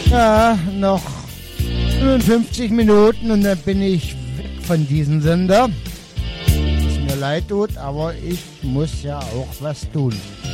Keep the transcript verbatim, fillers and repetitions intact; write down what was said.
Ja, noch fünfzig Minuten und dann bin ich weg von diesem Sender. Es mir leid tut, aber ich muss ja auch was tun.